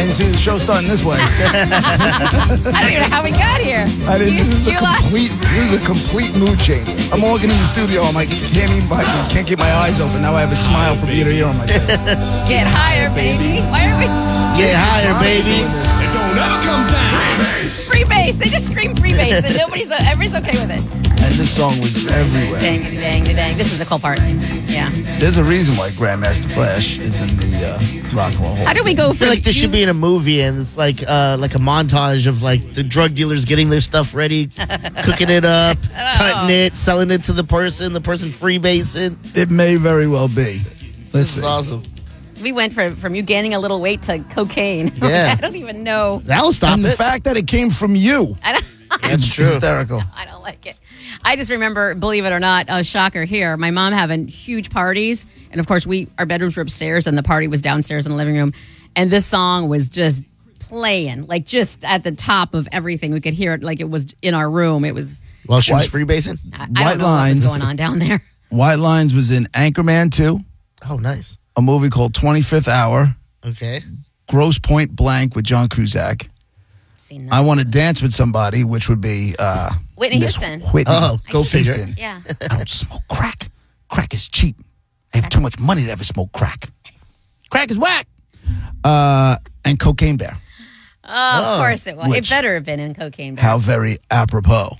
didn't see the show starting this way. I don't even know how we got here. I didn't. This is a complete mood change. I'm walking in the studio. I'm like, can't keep my eyes open. Now I have a smile from ear to ear on my face. Get higher, baby. Why are we? Get higher, baby. And don't ever come down. Free bass. They just scream free bass, and everybody's okay with it. And this song was everywhere. Dang, dang, dang. This is the cool part. Yeah. There's a reason why Grandmaster Flash is in the Rock and Roll Hall. How do we go I feel like this should be in a movie, and it's like a montage of like the drug dealers getting their stuff ready, cooking it up, cutting it, selling it to the person freebasing. It may very well be. This is awesome. We went from you gaining a little weight to cocaine. Yeah. I don't even know. That'll stop And the fact that it came from you. That's true. Hysterical. I don't like it. I just remember, believe it or not, a shocker here. My mom having huge parties. And of course, our bedrooms were upstairs and the party was downstairs in the living room. And this song was just playing, like just at the top of everything. We could hear it like it was in our room. It was. While she was freebasing? I don't know what was going on down there. White Lines was in Anchorman 2. Oh, nice. A movie called 25th Hour. Okay. Grosse Point Blank with John Cusack. I Want to Dance with Somebody, which would be Whitney Miss Houston. Whitney. Oh, go figure. Houston. Yeah. I don't smoke crack. Crack is cheap. I have too much money to ever smoke crack. Crack is whack. And Cocaine Bear. Oh, of course it was. Which- It better have been in Cocaine Bear. How very apropos.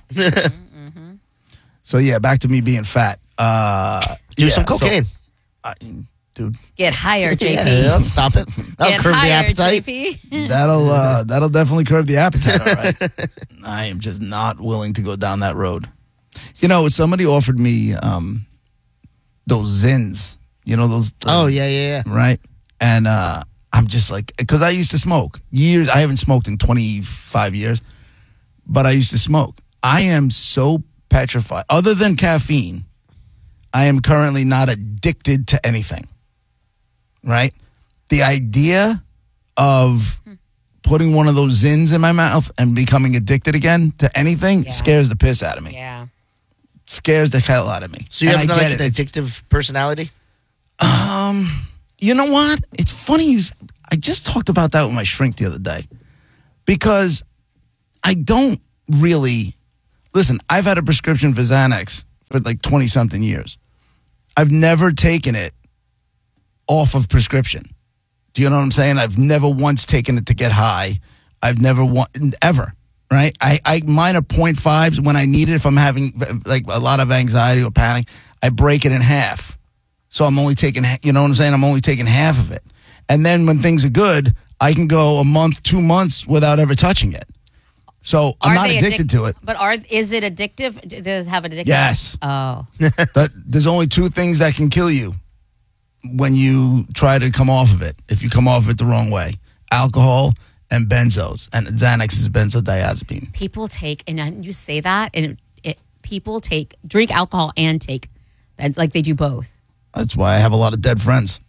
So yeah, back to me being fat. Do some cocaine. Dude. Get higher, JP. Yeah, that'll stop it. That'll Get curb the higher, appetite. JP. That'll definitely curb the appetite, all right. I am just not willing to go down that road. You know, somebody offered me those Zins. You know those? Oh, yeah. Right? And I'm just like, because I used to smoke. I haven't smoked in 25 years, but I used to smoke. I am so petrified. Other than caffeine, I am currently not addicted to anything. Right? The idea of putting one of those Zins in my mouth and becoming addicted again to anything scares the piss out of me. Yeah. Scares the hell out of me. So you And have I like get an it. addictive personality? You know what? It's funny. I just talked about that with my shrink the other day. Because I don't really... Listen, I've had a prescription for Xanax for like 20-something years. I've never taken it off of prescription. Do you know what I'm saying? I've never once taken it to get high. I've never ever, right? Mine are 0.5s when I need it. If I'm having like a lot of anxiety or panic, I break it in half. So I'm only taking, you know what I'm saying? I'm only taking half of it. And then when things are good, I can go a month, 2 months without ever touching it. So I'm not addicted to it. But is it addictive? Does it have addictive? Yes. Oh. But there's only two things that can kill you when you try to come off of it, if you come off of it the wrong way: alcohol and benzos. And Xanax is benzodiazepine. People take, and you say that, and people drink alcohol and take benz, like they do both. That's why I have a lot of dead friends.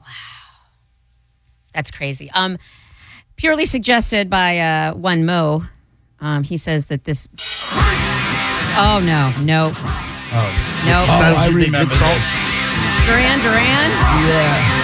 That's crazy. Purely suggested by one Mo. He says that this. Oh no! Oh, I remember this. Duran. Yeah.